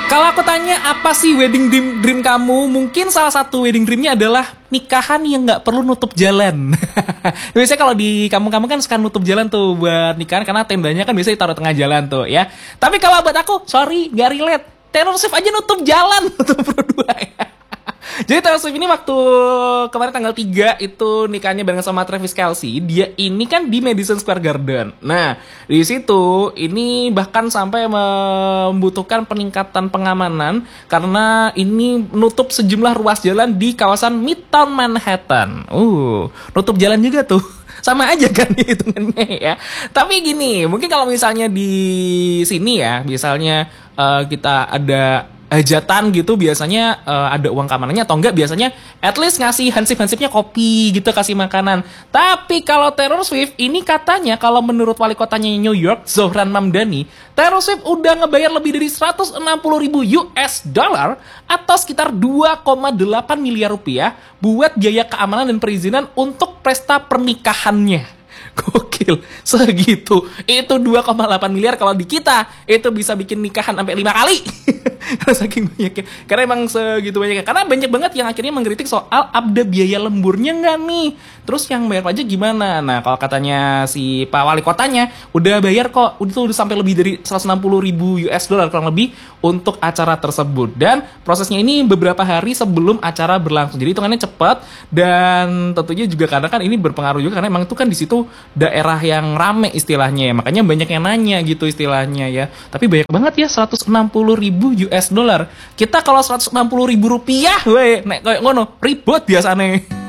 Kalau aku tanya apa sih wedding dream kamu, mungkin salah satu wedding dreamnya adalah nikahan yang nggak perlu nutup jalan. Biasanya kalau di kampung-kampung kan suka nutup jalan tuh buat nikahan karena tendanya kan biasanya ditaruh tengah jalan tuh ya. Tapi kalau buat aku, sorry, gak relate. Taylor Swift aja nutup jalan untuk berdua ya. Jadi Taylor Swift ini waktu kemarin tanggal 3 itu nikahnya bareng sama Travis Kelce. Dia ini kan di Madison Square Garden. Nah, di situ ini bahkan sampai membutuhkan peningkatan pengamanan karena ini nutup sejumlah ruas jalan di kawasan Midtown Manhattan. Nutup jalan juga tuh. Sama aja kan hitungannya ya. Tapi gini, mungkin kalau misalnya di sini ya, misalnya kita ada hajatan gitu biasanya ada uang keamanannya atau enggak biasanya at least ngasih hansip-hansipnya kopi gitu, kasih makanan. Tapi kalau Taylor Swift ini katanya kalau menurut wali kotanya New York, Zohran Mamdani, Taylor Swift udah ngebayar lebih dari 160 ribu US dollar atau sekitar 2,8 miliar rupiah buat biaya keamanan dan perizinan untuk pesta pernikahannya. Gokil, segitu. Itu 2,8 miliar kalau di kita itu bisa bikin nikahan sampai 5 kali. Karena saking banyaknya. Karena emang segitu banyaknya. Karena banyak banget yang akhirnya mengkritik soal ada biaya lemburnya nggak nih. Terus yang bayar pajak gimana? Nah, kalau katanya si Pak Wali Kotanya udah bayar kok. Itu udah sampai lebih dari 160 ribu US dollar kurang lebih untuk acara tersebut. Dan prosesnya ini beberapa hari sebelum acara berlangsung. Jadi hitungannya cepat dan tentunya juga karena kan ini berpengaruh juga karena emang itu kan di situ daerah yang rame istilahnya ya. Makanya banyak yang nanya gitu istilahnya ya. Tapi banyak banget ya 160 ribu US dollar. Kita kalau 160 ribu rupiah, nek kayak ngono ribut biasanya.